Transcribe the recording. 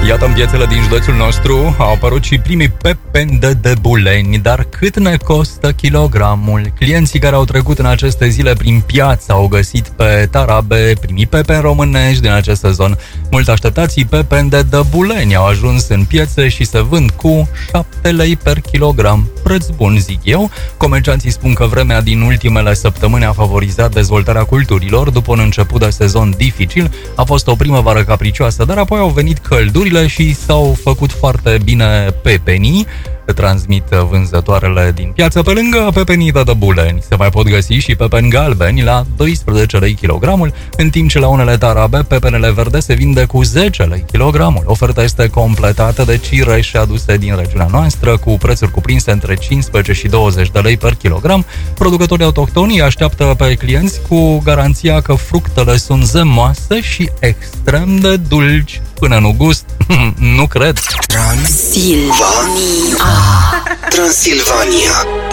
Iată, în piețele din județul nostru au apărut și primii pepeni de buleni, dar cât ne costă kilogramul? Clienții care au trecut în aceste zile prin piață au găsit pe tarabe primii pepeni românești din acest sezon. Mult așteptații pepeni de buleni au ajuns în piețe și se vând cu 7 lei per kilogram. Preț bun, zic eu. Comercianții spun că vremea din ultimele săptămâni a favorizat dezvoltarea culturilor. După un început de sezon dificil, a fost o primăvară capricioasă, dar apoi au venit căldurile și s-au făcut foarte bine pepenii, transmit vânzătoarele din piață. Pe lângă pepenii de buleni se mai pot găsi și pepeni galbeni la 12 lei kilogramul, în timp ce la unele tarabe pepenele verde se vinde cu 10 lei kilogramul. Oferta este completată de cireșe aduse din regiunea noastră, cu prețuri cuprinse între 15 și 20 de lei per kilogram. Producătorii autohtoni așteaptă pe clienți cu garanția că fructele sunt zemoase și extrem de dulci. Până nu gust, nu cred. Transilvania.